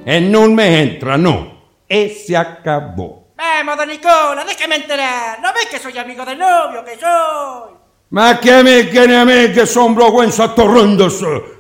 e non me entra, no. E se acabó. Vamos, don Nicola, déjame enterar. ¿No ves que soy amigo del novio, que soy? Ma che a me, che ne a me, che son vergüenza torrendoso.